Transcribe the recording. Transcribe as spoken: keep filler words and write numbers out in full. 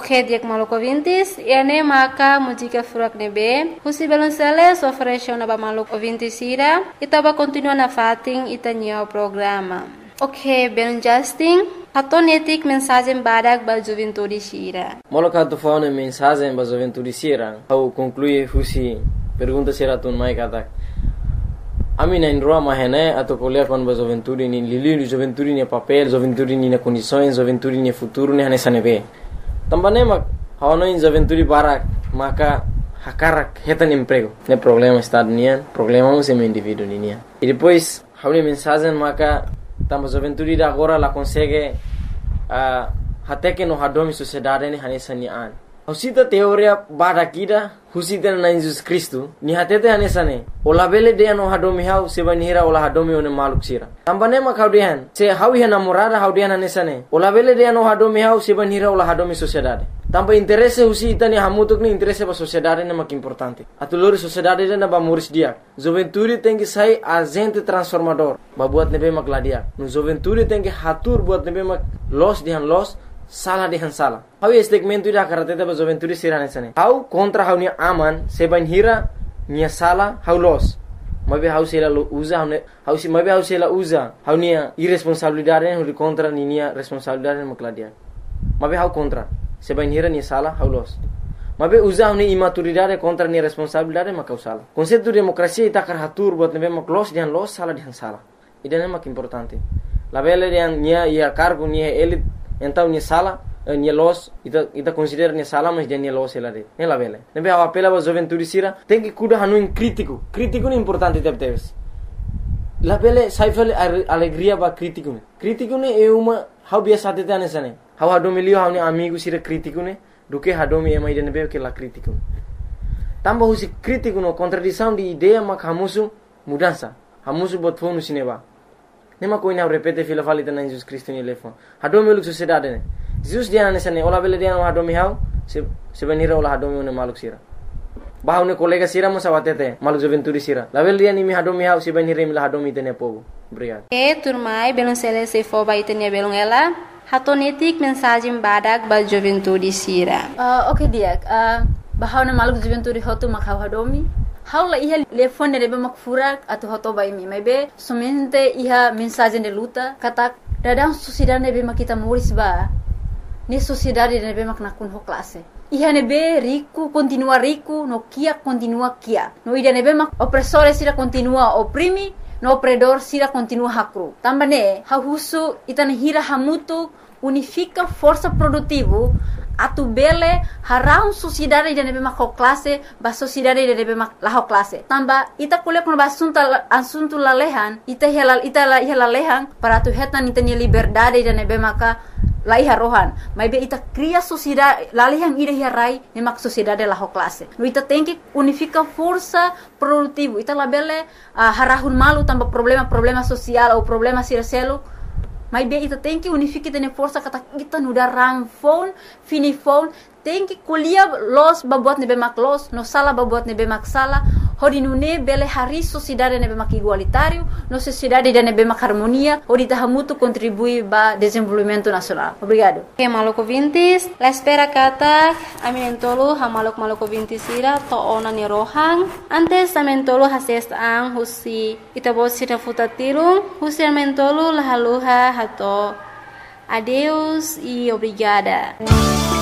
Ok, diak maluco vintis, ene maka música furak nebe, husi belonceles oferece na ba maluco vintis ira, itaba continua na fating itanya o programa. Ok, belon Justin, hatonetik mensagem badak ba juventude sira. Moloka tu fauna mensagem ba juventude sira, au conclui husi pergunta sira tun mai katak. Ami na indroa mahene atau kuliah kon ba juventude ni lili juventude ni papel, juventude ni na condições, juventude ni futuro ni hane sanebe. Tambane mak hawana in juventude barak maka hakarak hetan emprego. Ne problema está nian, problema um sem indivíduo nian. E depois hauni mensagem maka tamba juventude da agora la consegue uh, hateke no hadomi sociedade ni hane sanian. Husita teoria barakida husita na Jesus Cristo ni hatete hane sane. Ola bele de no hadomi hau sebanira ola hadomi one maluk sira. Tambane mak haudian se hawi hana morada haudian hane sane. Ola bele de no hadomi hau sebanira ola hadomi sociedade. Tamba interesse husita ni hamutuk ni interesse ba sociedade na mak importante. Atulori sociedade na ba muris dia. Juventude tem que sai agente transformador. Ba buat nebe mak ladia. No juventude tem que hatur buat nebe mak los dihan los salah dihan salah. Hau segmento ida karate ba juventude sirane sane. Hau kontra hau ni aman sebanira ni salah hau los. Mabe hau sela lo usa hau hau si mabe hau sela usa. Hau ni irresponsabilidade hau contra ni ni responsabilidade mak ladia. Mabe hau contra sebanira ni salah hau los. Mabe usa ni imaturidade contra ni responsabilidade mak hau salah. Konsepto demokrasia ita kar hatur buat nebe mak los dihan los salah dihan salah. Ida mak importante. La bele dihan nia ia cargo ni elit então ni sala ni los ita ita considera ni sala mas dia ni los ela de ne la vele nebe a apela ba juventude sira tem que cuida hanu in crítico crítico ni importante tep teves la vele sai vele alegria ba crítico ne crítico ne é uma how biasa te tane sane how hado milio how ni amigo sira crítico ne do que hado mi ema ide nebe que la crítico tamba husi crítico no contradição de ideia mak hamusu mudança hamusu bot fonu sineba nema ko ina repete fila falita na Jesus Cristo ni lefon hado mi luk sociedade ne Jesus dia na sane ola bele dia no hado mi hau se se benira ola hado mi ne maluk sira bahau ne kolega sira mo sawatete maluk juventude sira la bele dia ni mi hado mi hau se benira mi la hado mi tene pogo obrigado e turmai belon sele se fo ba itene belon ela hatonetik mensagem badak ba juventude sira uh, okay dia uh, bahau na maluk juventude hotu mak hau hado mi Haula iha telefone rebe mak furak atau hoto bai mi maybe somente iha mensagem de luta kata dadang sociedade nebe mak kita muris ba ni sociedade nebe mak nakun ho classe iha nebe rico continua rico no kia continua kia no ida nebe mak opressore sira continua oprimi no opredor sira continua hakru tambane ha husu itana hira hamutu unifica força produtivo atu bele harau sociedade de nebe mak classe ba sociedade de nebe mak la classe tamba ita kuliah kono basunta asunto lalehan ita hela ita la hela lehan para tu hetan ita ni liberdade de nebe maka la iha rohan mai be ita cria sociedade lalehan ida hirai ne mak sociedade la classe no ita tem que unifica força produtivo ita la bele uh, harahun malu tamba problema problema social ou problema sircelo Mas bem, ita tem que unificar tene força kata kita nuda ram phone, fini phone, tem que colher los babuat nebe mak los, no sala babuat nebe mak sala, hodi nune bele hari sociedade nebe mak igualitário, no sociedade de nebe mak harmonia, hodi tahamutu contribui ba desenvolvimento nacional. Obrigado. Okay, maluco vintis, la espera kata, aminentolo ha maluk maluco vintis ira to ona ni rohang, antes amentolo hases ang husi itabot sira futatirung, husi amentolo lahaluha hato. Adeus e obrigada.